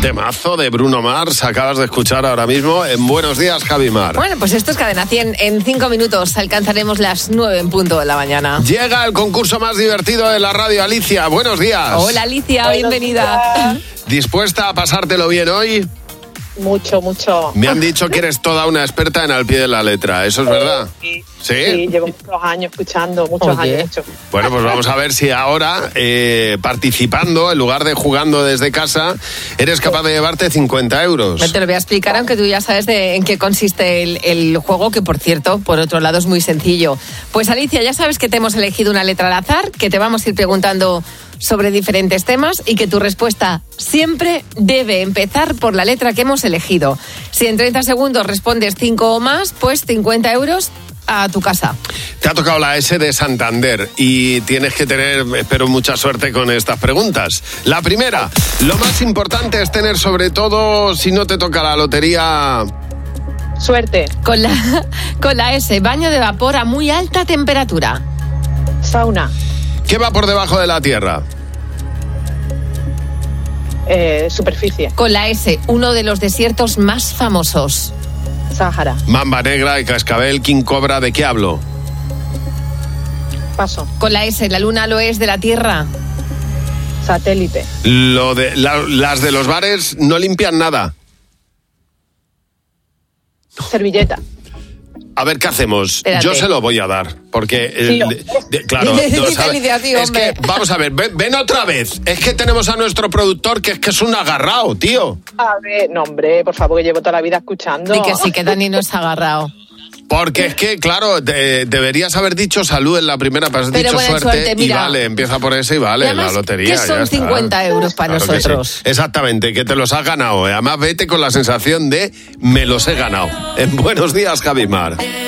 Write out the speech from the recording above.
Temazo de Bruno Mars, acabas de escuchar ahora mismo en Buenos Días, Javi Mar. Bueno, pues esto es Cadena 100. En 5 minutos alcanzaremos las 9 en punto de la mañana. Llega el concurso más divertido de la radio, Alicia. Buenos días. Hola, Alicia, bienvenida. ¿Dispuesta a pasártelo bien hoy? Mucho. Me han dicho que eres toda una experta en Al Pie de la Letra, ¿eso es verdad? Sí, llevo muchos años escuchando, muchos años hecho. Bueno, pues vamos a ver si ahora, participando, en lugar de jugando desde casa, eres capaz de llevarte 50 euros. Te lo voy a explicar, aunque tú ya sabes en qué consiste el juego, que por cierto, por otro lado, es muy sencillo. Pues Alicia, ya sabes que te hemos elegido una letra al azar, que te vamos a ir preguntando sobre diferentes temas y que tu respuesta siempre debe empezar por la letra que hemos elegido. Si en 30 segundos respondes 5 o más, pues 50 euros a tu casa. Te ha tocado la S de Santander y tienes que tener, espero, mucha suerte con estas preguntas. La primera, lo más importante es tener, sobre todo si no te toca la lotería... Suerte. Con la S, baño de vapor a muy alta temperatura. Sauna. ¿Qué va por debajo de la tierra? Superficie. Con la S, uno de los desiertos más famosos. Sáhara. Mamba negra y cascabel, king cobra, ¿de qué hablo? Paso. Con la S, la luna lo es de la Tierra. Satélite. Las de los bares no limpian nada. Servilleta. A ver, ¿qué hacemos? Espérate. Yo se lo voy a dar, porque... claro, es que, vamos a ver, ven otra vez. Es que tenemos a nuestro productor que es un agarrao, tío. A ver, no, hombre, por favor, que llevo toda la vida escuchando. Y que sí, que Dani no está agarrado. Porque es que, claro, deberías haber dicho salud en la primera, pero has dicho suerte, mira, y vale, empieza por eso y vale, además, la lotería. Que son 50 euros para nosotros. Sí. Exactamente, que te los has ganado. Además, vete con la sensación de me los he ganado. En Buenos Días, Javi Mar.